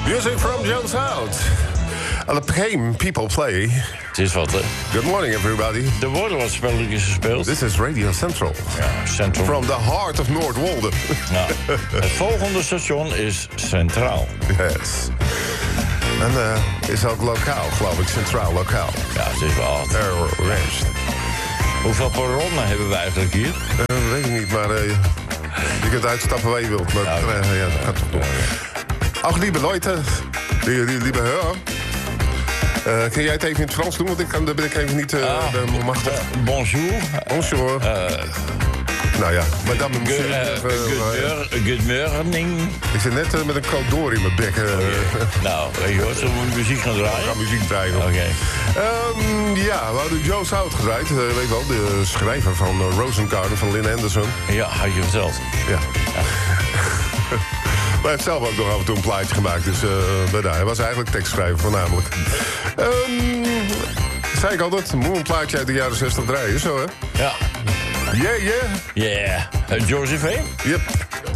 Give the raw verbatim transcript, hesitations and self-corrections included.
Music from Jones Out. A game people play. Het is wat, hè? Good morning, everybody. Er worden wat spelletjes gespeeld. This is Radio Central. Ja, Central. From the heart of Noordwolde. Nou, het volgende station is Centraal. Yes. En uh, is ook lokaal, geloof ik. Centraal, lokaal. Ja, het is wel hard. Arranged. Hoeveel perronnen hebben we eigenlijk hier? Uh, weet ik niet, maar uh, je kunt uitstappen waar je wilt. Maar Ja, okay. uh, ja, dat gaat toch doen. Ach, lieve Leute, lieve, lieve Heur. Uh, kun jij het even in het Frans doen? Want ik kan, daar ben ik even niet uh, ah, machtig. Uh, bonjour. Bonjour. Uh, nou ja, madame good, monsieur. Uh, uh, good morning. Ik zit net uh, met een coat door in mijn bek. Uh, okay. Nou, weet je wat, zullen we muziek gaan draaien? We gaan muziek draaien. Oké. Okay. Um, ja, we hadden Joe South gedraaid. Uh, weet je wel, de schrijver van uh, Rosengarden van Lynn Anderson. Ja, had je verteld. Ja. ja. Maar hij heeft zelf ook nog af en toe een plaatje gemaakt. Dus uh, daar. Hij was eigenlijk tekstschrijver voornamelijk. Um, zei ik altijd, moet een plaatje uit de jaren zestig draaien, zo hè? Ja. Yeah, yeah. Yeah. Uh, Josephine? Yep.